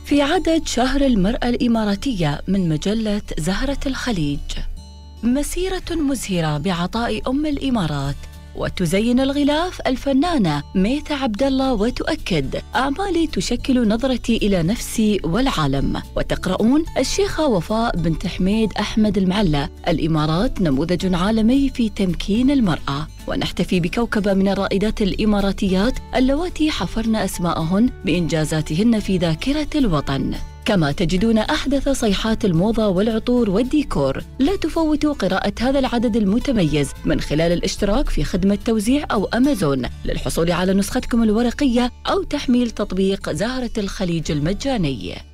في عدد شهر المرأة الإماراتية من مجلة زهرة الخليج. مسيرة مزهرة بعطاء أم الإمارات. وتزين الغلاف الفنانة ميثا عبد الله وتؤكد: أعمالي تشكل نظرتي إلى نفسي والعالم. وتقرؤون: الشيخة وفاء بنت حميد أحمد المعلى، الإمارات نموذج عالمي في تمكين المرأة. ونحتفي بكوكبة من الرائدات الإماراتيات اللواتي حفرن أسماءهن بإنجازاتهن في ذاكرة الوطن. كما تجدون أحدث صيحات الموضة والعطور والديكور. لا تفوتوا قراءة هذا العدد المتميز من خلال الاشتراك في خدمة توزيع أو أمازون للحصول على نسختكم الورقية أو تحميل تطبيق زهرة الخليج المجاني.